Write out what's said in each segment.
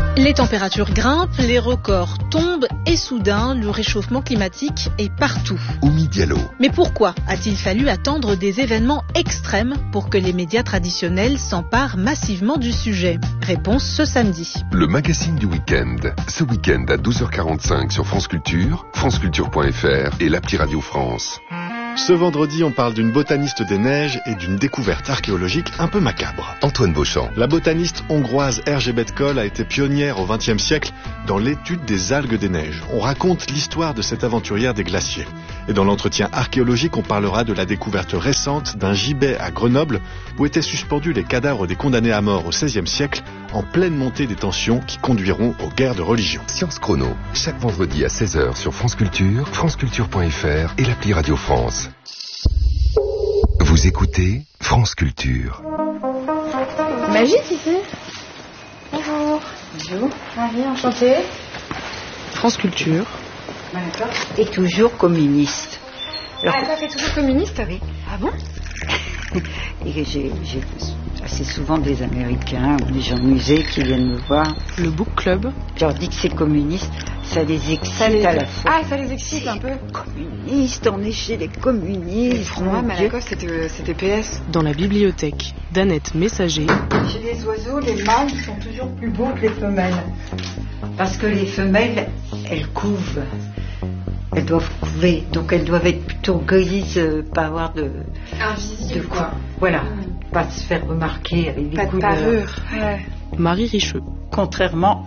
Les températures grimpent, les records tombent et soudain, le réchauffement climatique est partout. Oumi Diallo. Mais pourquoi a-t-il fallu attendre des événements extrêmes pour que les médias traditionnels s'emparent massivement du sujet? Réponse ce samedi. Le magazine du week-end. Ce week-end à 12h45 sur France Culture, franceculture.fr et l'appli Radio France. Ce vendredi, on parle d'une botaniste des neiges et d'une découverte archéologique un peu macabre. Antoine Beauchamp. La botaniste hongroise Erzsébet Koll a été pionnière au XXe siècle dans l'étude des algues des neiges. On raconte l'histoire de cette aventurière des glaciers. Et dans l'entretien archéologique, on parlera de la découverte récente d'un gibet à Grenoble où étaient suspendus les cadavres des condamnés à mort au XVIe siècle en pleine montée des tensions qui conduiront aux guerres de religion. Science Chrono, chaque vendredi à 16h sur France Culture, franceculture.fr et l'appli Radio France. Vous écoutez France Culture. Magie ici. Bonjour. Bonjour. Marie, enchantée. France Culture. D'accord. Et toujours communiste. Alors, toi, t'es toujours communiste? Oui. Ah bon? Et j'ai assez souvent des Américains ou des gens de musée qui viennent me voir. Le book club. Je leur dis que c'est communiste, ça les excite à la fois. Ah, ça les excite un peu. Communiste, on est chez les communistes. Pour moi, Malakoff, c'était PS. Dans la bibliothèque d'Annette Messager. Chez les oiseaux, les mâles sont toujours plus beaux que les femelles. Parce que les femelles, elles couvent. Elles doivent couver, donc elles doivent être plutôt grises, pas avoir de... Invisible, quoi. Voilà, pas se faire remarquer avec des couleurs. Pas de parure. Ouais. Marie Richeux. Contrairement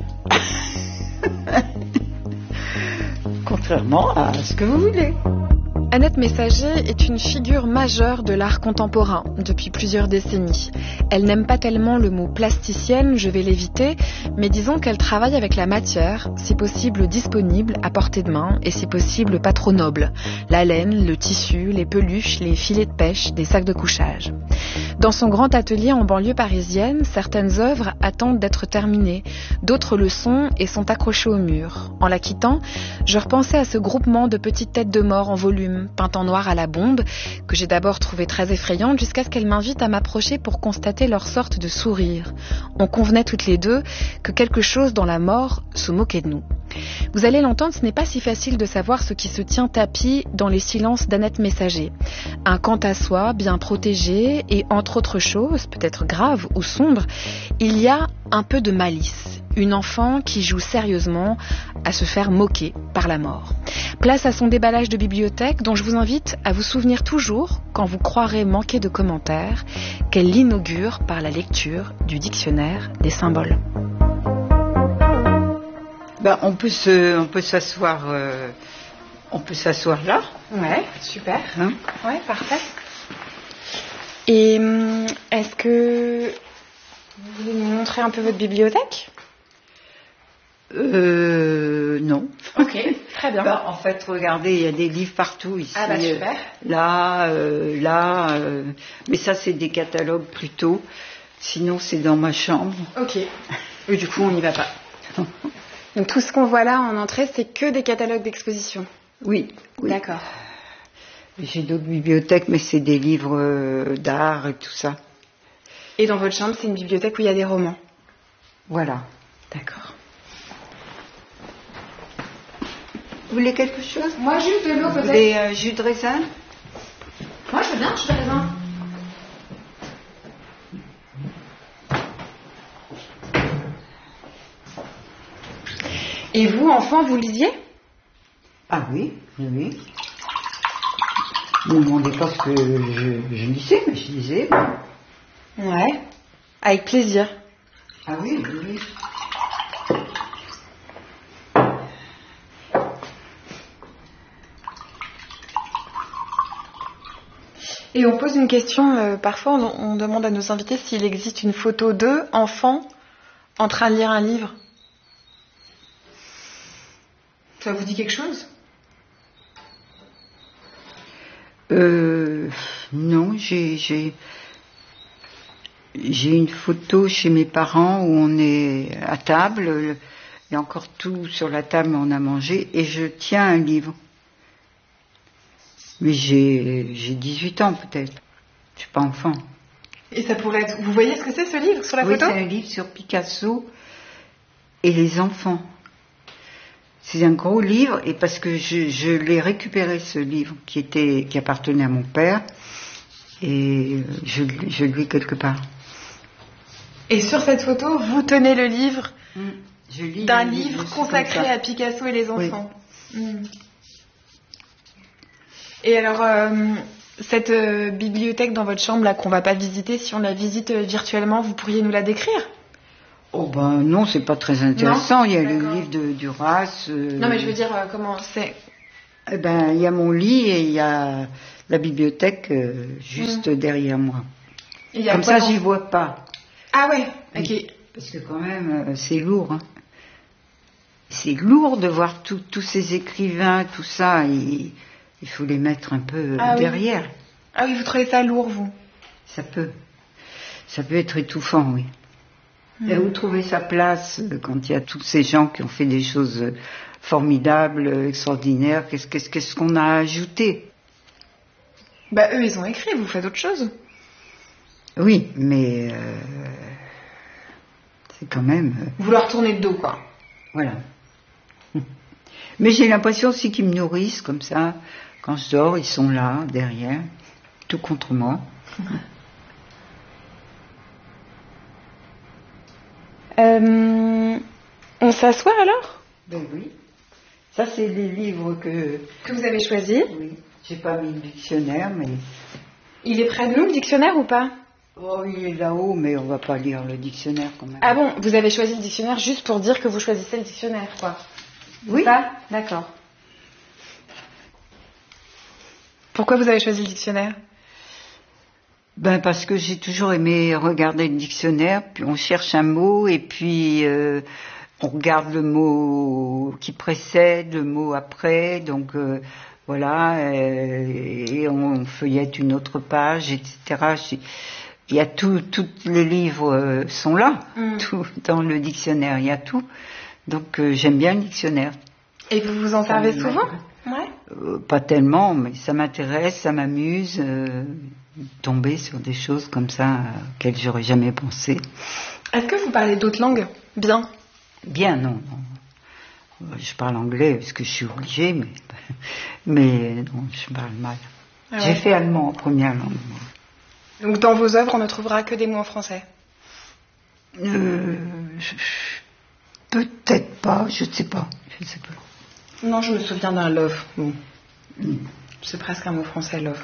à ce que vous voulez. Annette Messager est une figure majeure de l'art contemporain depuis plusieurs décennies. Elle n'aime pas tellement le mot plasticienne, je vais l'éviter, mais disons qu'elle travaille avec la matière, si possible disponible, à portée de main, et si possible pas trop noble. La laine, le tissu, les peluches, les filets de pêche, des sacs de couchage. Dans son grand atelier en banlieue parisienne, certaines œuvres attendent d'être terminées, d'autres le sont et sont accrochées au mur. En la quittant, je repensais à ce groupement de petites têtes de mort en volume, peintes en noir à la bombe, que j'ai d'abord trouvé très effrayante jusqu'à ce qu'elle m'invite à m'approcher pour constater leur sorte de sourire. On convenait toutes les deux que quelque chose dans la mort se moquait de nous. Vous allez l'entendre, ce n'est pas si facile de savoir ce qui se tient tapis dans les silences d'Annette Messager. Un quant à soi, bien protégé, et entre autres choses, peut-être graves ou sombres, il y a un peu de malice. Une enfant qui joue sérieusement à se faire moquer par la mort. Place à son déballage de bibliothèque dont je vous invite à vous souvenir toujours, quand vous croirez manquer de commentaires, qu'elle l'inaugure par la lecture du dictionnaire des symboles. On peut s'asseoir là. Ouais, super. Hein? Ouais, parfait. Et est-ce que vous voulez nous montrer un peu votre bibliothèque? Non. Ok, très bien. En fait, regardez, il y a des livres partout ici. Ah super. Là, mais ça c'est des catalogues plutôt. Sinon c'est dans ma chambre. Ok. Et du coup on n'y va pas. Donc tout ce qu'on voit là en entrée, c'est que des catalogues d'exposition. Oui. D'accord. J'ai d'autres bibliothèques, mais c'est des livres d'art et tout ça. Et dans votre chambre, c'est une bibliothèque où il y a des romans. Voilà. D'accord. Vous voulez quelque chose? Moi, juste de l'eau, peut-être. Vous voulez jus de raisin? Moi, je veux bien, jus de raisin. Et vous, enfant, vous lisiez? Ah oui. Ne me demandez pas ce que je lisais, mais je lisais. Ouais, avec plaisir. Ah oui. Et on pose une question, parfois on demande à nos invités s'il existe une photo d'eux, enfants, en train de lire un livre. Ça vous dit quelque chose? Non, j'ai une photo chez mes parents où on est à table, il y a encore tout sur la table, on a mangé, et je tiens un livre. Mais j'ai 18 ans peut-être, je suis pas enfant. Et ça pourrait être... Vous voyez ce que c'est ce livre sur la photo? Oui, c'est un livre sur Picasso et les enfants. C'est un gros livre, et parce que je l'ai récupéré, ce livre, qui appartenait à mon père, et je le lis quelque part. Et sur cette photo, vous tenez le livre d'un livre consacré à Picasso et les enfants. Oui. Et alors, cette bibliothèque dans votre chambre, là, qu'on va pas visiter, si on la visite virtuellement, vous pourriez nous la décrire ? Oh ben non, c'est pas très intéressant. Non, il y a le livre de Duras. Non, mais je veux dire, comment c'est ? Eh ben, il y a mon lit et il y a la bibliothèque juste derrière moi. Comme ça, j'y vois pas. Ah ouais, ok. Oui, parce que quand même, c'est lourd. Hein. C'est lourd de voir tous ces écrivains, tout ça. Il faut les mettre un peu derrière. Oui. Ah oui, vous trouvez ça lourd, vous ? Ça peut être étouffant, oui. Et où trouver sa place quand il y a tous ces gens qui ont fait des choses formidables, extraordinaires. Qu'est-ce qu'on a ajouté ? Bah eux, ils ont écrit, vous faites autre chose. Oui, mais c'est quand même... Vous leur tournez le dos, quoi. Voilà. Mais j'ai l'impression aussi qu'ils me nourrissent comme ça. Quand je dors, ils sont là, derrière, tout contre moi. On s'assoit alors ? Ben oui. Ça, c'est les livres que vous avez choisis ? Oui. J'ai pas mis le dictionnaire, mais... Il est près de nous, le dictionnaire, ou pas ? Oh, il est là-haut, mais on va pas lire le dictionnaire quand même. Ah bon, vous avez choisi le dictionnaire juste pour dire que vous choisissez le dictionnaire, quoi ? Oui. Ça ? D'accord. Pourquoi vous avez choisi le dictionnaire ? Ben parce que j'ai toujours aimé regarder le dictionnaire, puis on cherche un mot et puis on regarde le mot qui précède, le mot après, donc voilà, et on feuillette une autre page, etc. Il y a tous les livres sont là, tout dans le dictionnaire, il y a tout. Donc j'aime bien le dictionnaire. Et vous vous en servez souvent ? Ouais. Pas tellement, mais ça m'intéresse, ça m'amuse. Tomber sur des choses comme ça auxquelles j'aurais jamais pensé. Est-ce que vous parlez d'autres langues ? Bien. Bien, non. Je parle anglais parce que je suis obligée, mais non, je parle mal. Ah ouais. J'ai fait allemand en première langue. Donc dans vos œuvres, on ne trouvera que des mots en français ? Peut-être pas, je ne sais pas. Non, je me souviens d'un love. C'est presque un mot français, love.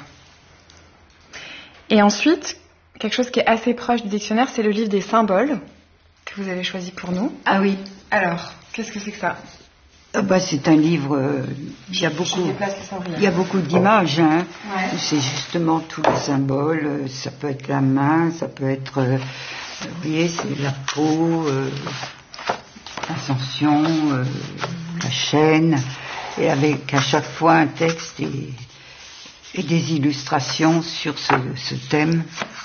Et ensuite, quelque chose qui est assez proche du dictionnaire, c'est le livre des symboles que vous avez choisi pour nous. Ah oui. Alors, qu'est-ce que c'est que ça ? C'est un livre, il y a beaucoup d'images. Hein. Ouais. C'est justement tous les symboles. Ça peut être la main, ça peut être, vous voyez, c'est la peau, l'ascension, la chaîne, et avec à chaque fois un texte et des illustrations sur ce thème.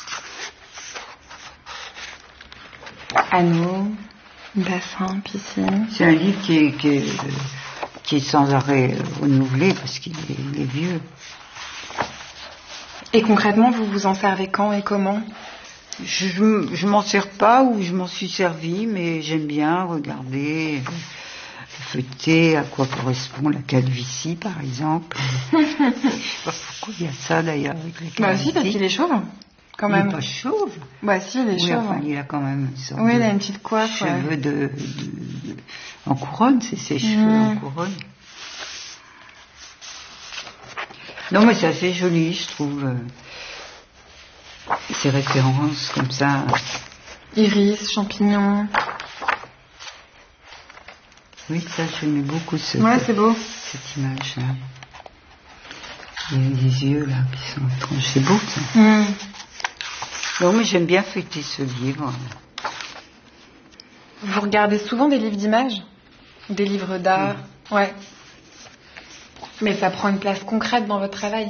Anneau, bassin, piscine. C'est un livre qui est sans arrêt renouvelé parce qu'il est vieux. Et concrètement, vous vous en servez quand et comment ? Je m'en sers pas ou je m'en suis servi, mais j'aime bien regarder, feuilleter à quoi correspond la calvitie, par exemple. Je sais pas pourquoi il y a ça d'ailleurs avec la calvitie. Bah si, parce qu'il est chauve, quand même. Il n'est pas chauve. Bah si, il est chauve. Enfin, il a quand même une sorte il a une petite coiffe. Cheveux en couronne, c'est ses cheveux en couronne. Non, mais c'est assez joli, je trouve. Ces références comme ça. Iris, champignons. Oui, ça, j'aimais beaucoup c'est beau. Cette image-là. Il y a des yeux là qui sont étranges. C'est beau ça. Non, mais j'aime bien feuilleter ce livre. Vous regardez souvent des livres d'images ? Des livres d'art ? Ouais. Mais ça prend une place concrète dans votre travail ?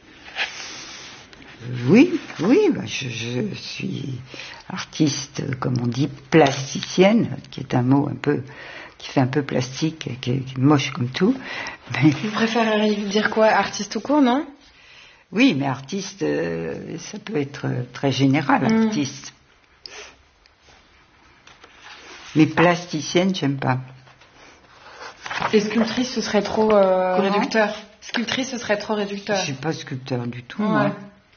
Oui, je suis artiste, comme on dit, plasticienne, qui est un mot qui fait un peu plastique, qui est moche comme tout. Mais... Vous préféreriez dire quoi ? Artiste tout court, non ? Oui, mais artiste, ça peut être très général, artiste. Mais plasticienne, j'aime pas. Et sculptrice, ce serait trop réducteur. Sculptrice, ce serait trop réducteur. Je suis pas sculpteur du tout, moi.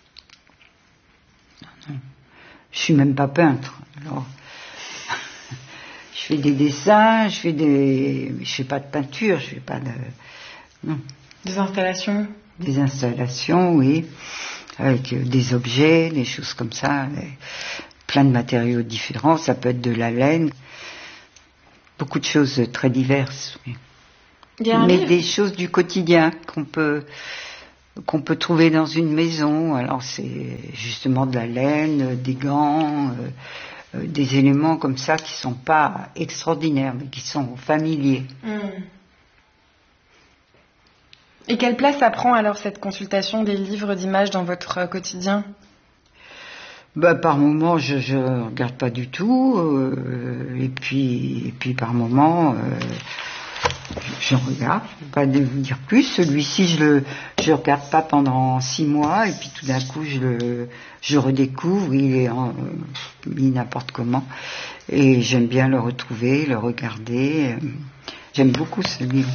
Non. Je suis même pas peintre. Alors, je fais des dessins, je fais pas de peinture, je fais pas de... Non. Des installations. Des installations, oui, avec des objets, des choses comme ça, plein de matériaux différents. Ça peut être de la laine, beaucoup de choses très diverses. Oui. Mais des choses du quotidien qu'on peut trouver dans une maison. Alors c'est justement de la laine, des gants, des éléments comme ça qui sont pas extraordinaires, mais qui sont familiers. Et quelle place ça prend alors cette consultation des livres d'images dans votre quotidien ? Par moment, je regarde pas du tout, et puis par moment, je regarde. Je ne peux pas vous dire plus. Celui-ci, je regarde pas pendant 6 mois, et puis tout d'un coup, je redécouvre. Il est mis n'importe comment, et j'aime bien le retrouver, le regarder. J'aime beaucoup ce livre.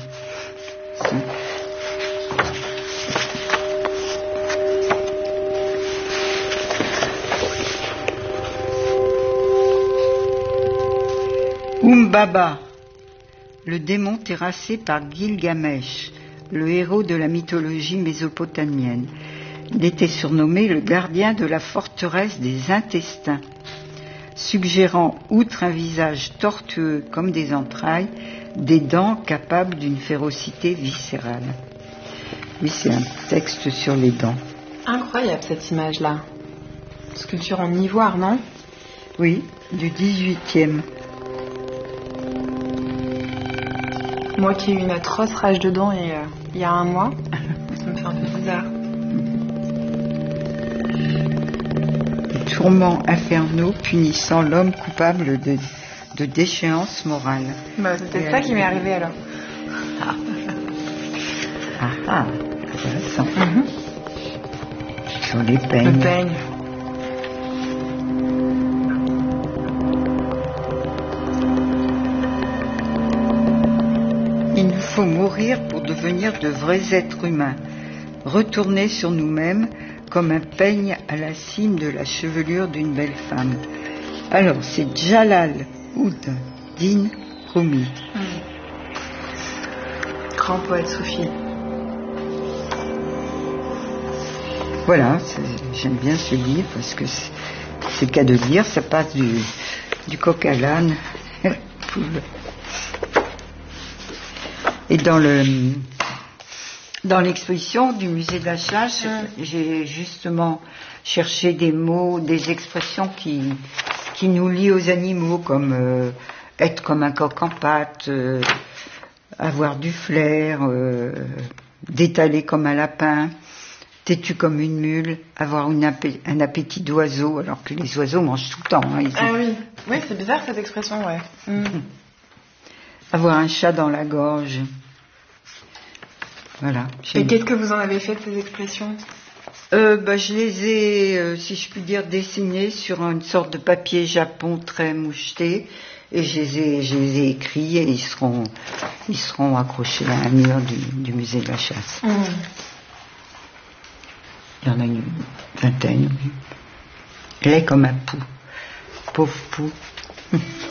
Umbaba, le démon terrassé par Gilgamesh, le héros de la mythologie mésopotamienne. Il était surnommé le gardien de la forteresse des intestins, suggérant, outre un visage tortueux comme des entrailles, des dents capables d'une férocité viscérale. Oui, c'est un texte sur les dents. Incroyable cette image-là. Sculpture en ivoire, non ? Oui, du 18e. Moi qui ai eu une atroce rage de dents il y a 1 mois, ça me fait un peu bizarre. Les tourments infernaux punissant l'homme coupable de déchéance morale. C'est peut-être ça qui m'est arrivé alors. Intéressant. Sur les peignes. Le peigne. Il nous faut mourir pour devenir de vrais êtres humains, retourner sur nous-mêmes comme un peigne à la cime de la chevelure d'une belle femme. Alors, c'est Jalal ud-Din Rumi. Grand poète soufi. Voilà, j'aime bien ce livre parce que c'est le cas de lire, ça passe du coq à l'âne. Et dans l'exposition du musée de la Chasse, j'ai justement cherché des mots, des expressions qui nous lient aux animaux, comme être comme un coq en pâte, avoir du flair, d'étaler comme un lapin, têtu comme une mule, avoir un appétit d'oiseau, alors que les oiseaux mangent tout le temps. Oui, c'est bizarre cette expression, ouais. Avoir un chat dans la gorge. Voilà. Et qu'est-ce que vous en avez fait de ces expressions ? Je les ai, si je puis dire, dessinées sur une sorte de papier japon très moucheté, et je les ai écrits, et ils seront accrochés à un mur du musée de la Chasse. Il y en a une 20aine. Oui. Elle est comme un pou. Pauvre pou.